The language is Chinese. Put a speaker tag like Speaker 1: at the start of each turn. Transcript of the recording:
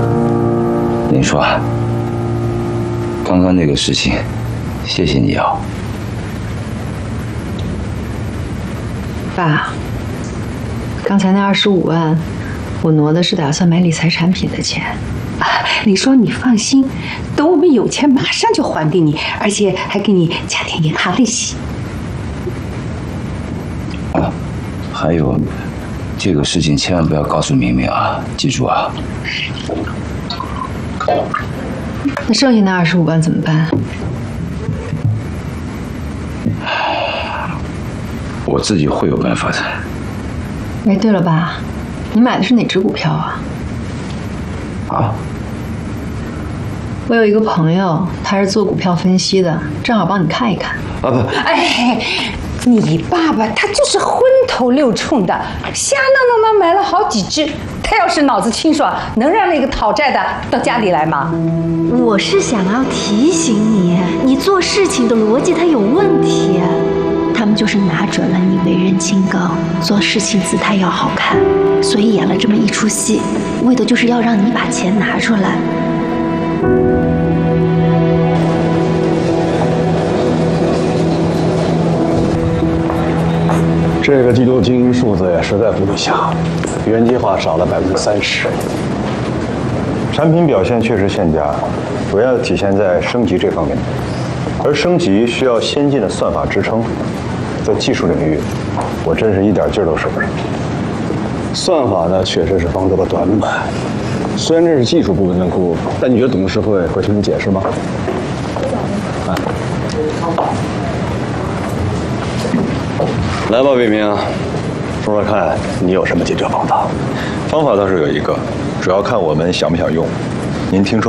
Speaker 1: 林叔啊，刚刚那个事情，谢谢你啊。
Speaker 2: 爸，刚才那25万，我挪的是打算买理财产品的钱。
Speaker 3: 李叔，你放心，等我们有钱，马上就还给你，而且还给你加点银行利息。
Speaker 1: 啊，还有，这个事情千万不要告诉明明啊，记住啊。
Speaker 2: 那剩下那25万怎么办？
Speaker 1: 我自己会有办法的。
Speaker 2: 哎，对了，爸，你买的是哪只股票啊？
Speaker 1: 啊？
Speaker 2: 我有一个朋友，他是做股票分析的，正好帮你看一看。
Speaker 1: 啊不，
Speaker 3: 哎，你爸爸他就是昏头六冲的，瞎弄买了好几只。他要是脑子清爽，能让那个讨债的到家里来吗？
Speaker 4: 我是想要提醒你，你做事情的逻辑它有问题。他们就是拿准了你为人清高，做事情姿态要好看，所以演了这么一出戏，为的就是要让你把钱拿出来。
Speaker 5: 这个季度经营数字也实在不理想，原计划少了30%。产品表现确实欠佳，主要体现在升级这方面，而升级需要先进的算法支撑。在技术领域，我真是一点劲儿都使不上。算法呢，确实是方舟的短板。虽然这是技术部门的锅，但你觉得董事会会听你解释吗？啊，来吧，魏明，说说看你有什么解决方法？
Speaker 6: 方法倒是有一个，主要看我们想不想用。您听说